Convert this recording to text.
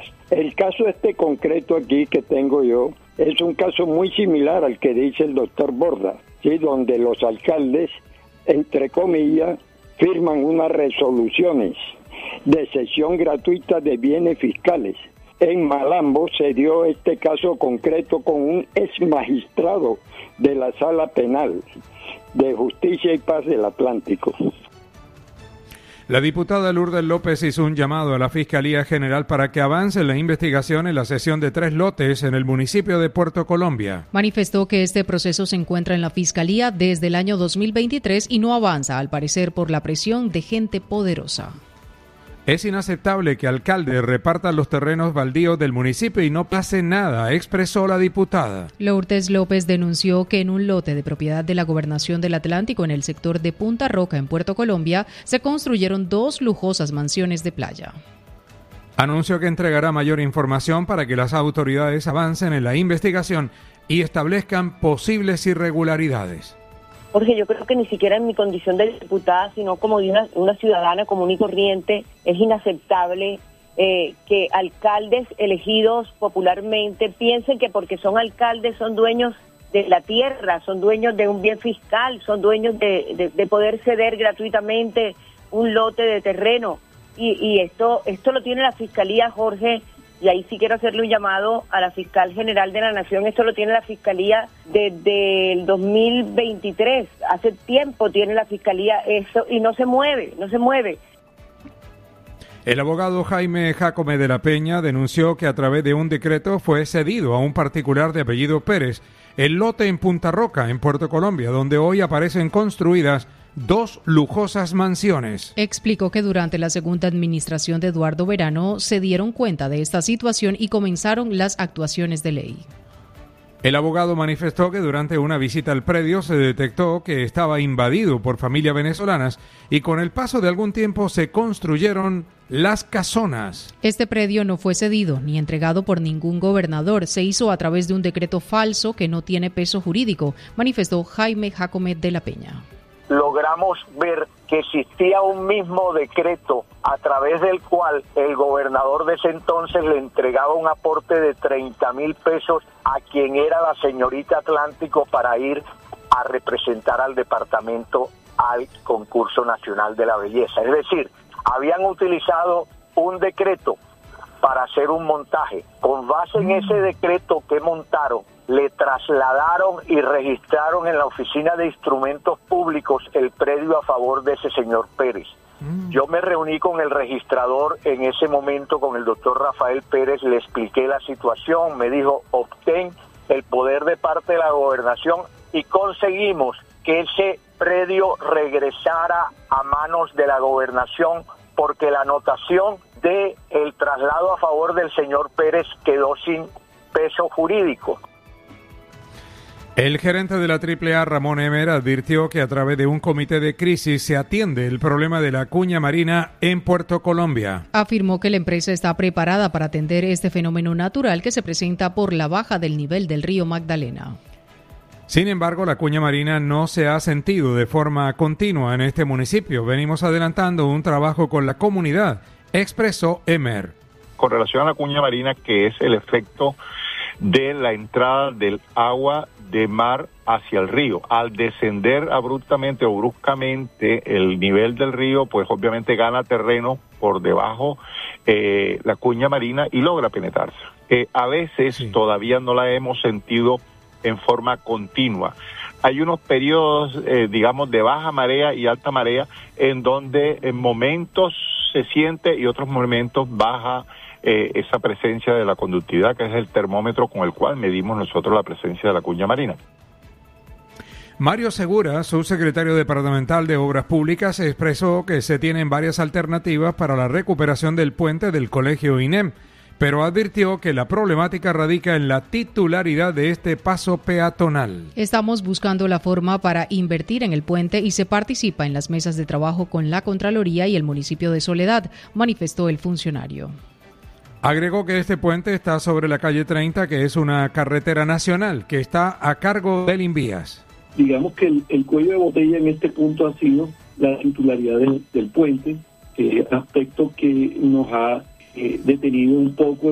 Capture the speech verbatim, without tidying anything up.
cosas. El caso este concreto aquí que tengo yo es un caso muy similar al que dice el doctor Borda, ¿sí? Donde los alcaldes, entre comillas, firman unas resoluciones de cesión gratuita de bienes fiscales. En Malambo se dio este caso concreto con un ex magistrado de la Sala Penal de Justicia y Paz del Atlántico. La diputada Lourdes López hizo un llamado a la Fiscalía General para que avance la investigación en la cesión de tres lotes en el municipio de Puerto Colombia. Manifestó que este proceso se encuentra en la Fiscalía desde el año dos mil veintitrés y no avanza, al parecer, por la presión de gente poderosa. Es inaceptable que alcaldes repartan los terrenos baldíos del municipio y no pase nada, expresó la diputada. Lourdes López denunció que en un lote de propiedad de la Gobernación del Atlántico en el sector de Punta Roca, en Puerto Colombia, se construyeron dos lujosas mansiones de playa. Anunció que entregará mayor información para que las autoridades avancen en la investigación y establezcan posibles irregularidades. Jorge, yo creo que ni siquiera en mi condición de diputada, sino como de una, una ciudadana común y corriente, es inaceptable eh, que alcaldes elegidos popularmente piensen que porque son alcaldes son dueños de la tierra, son dueños de un bien fiscal, son dueños de, de, de poder ceder gratuitamente un lote de terreno. Y, y esto, esto lo tiene la Fiscalía, Jorge. Y ahí sí quiero hacerle un llamado a la Fiscal General de la Nación. Esto lo tiene la Fiscalía desde el dos mil veintitrés. Hace tiempo tiene la Fiscalía eso y no se mueve, no se mueve. El abogado Jaime Jácome de la Peña denunció que a través de un decreto fue cedido a un particular de apellido Pérez el lote en Punta Roca, en Puerto Colombia, donde hoy aparecen construidas dos lujosas mansiones. Explicó que durante la segunda administración de Eduardo Verano se dieron cuenta de esta situación y comenzaron las actuaciones de ley. El abogado manifestó que durante una visita al predio se detectó que estaba invadido por familias venezolanas y con el paso de algún tiempo se construyeron las casonas. Este predio no fue cedido ni entregado por ningún gobernador. Se hizo a través de un decreto falso que no tiene peso jurídico, manifestó Jaime Jácome de la Peña. Logramos ver que existía un mismo decreto a través del cual el gobernador de ese entonces le entregaba un aporte de treinta mil pesos a quien era la señorita Atlántico para ir a representar al departamento al concurso nacional de la belleza. Es decir, habían utilizado un decreto para hacer un montaje. Con base en ese decreto que montaron, le trasladaron y registraron en la Oficina de Instrumentos Públicos el predio a favor de ese señor Pérez. Mm. Yo me reuní con el registrador en ese momento, con el doctor Rafael Pérez, le expliqué la situación, me dijo, obtén el poder de parte de la gobernación y conseguimos que ese predio regresara a manos de la gobernación porque la anotación de el traslado a favor del señor Pérez quedó sin peso jurídico. El gerente de la Triple A, Ramón Emer, advirtió que a través de un comité de crisis se atiende el problema de la cuña marina en Puerto Colombia. Afirmó que la empresa está preparada para atender este fenómeno natural que se presenta por la baja del nivel del río Magdalena. Sin embargo, la cuña marina no se ha sentido de forma continua en este municipio. Venimos adelantando un trabajo con la comunidad, expresó Emer. Con relación a la cuña marina, que es el efecto de la entrada del agua de mar hacia el río. Al descender abruptamente o bruscamente el nivel del río, pues obviamente gana terreno por debajo eh, la cuña marina y logra penetrarse. Eh, a veces sí. Todavía no la hemos sentido en forma continua. Hay unos periodos, eh, digamos, de baja marea y alta marea, en donde en momentos se siente y otros momentos baja eh, esa presencia de la conductividad, que es el termómetro con el cual medimos nosotros la presencia de la cuña marina. Mario Segura, subsecretario departamental de Obras Públicas, expresó que se tienen varias alternativas para la recuperación del puente del Colegio I N E M, pero advirtió que la problemática radica en la titularidad de este paso peatonal. Estamos buscando la forma para invertir en el puente y se participa en las mesas de trabajo con la Contraloría y el municipio de Soledad, manifestó el funcionario. Agregó que este puente está sobre la calle treinta, que es una carretera nacional que está a cargo del Invías. Digamos que el, el cuello de botella en este punto ha sido la titularidad del, del puente, eh, aspecto que nos ha eh, detenido un poco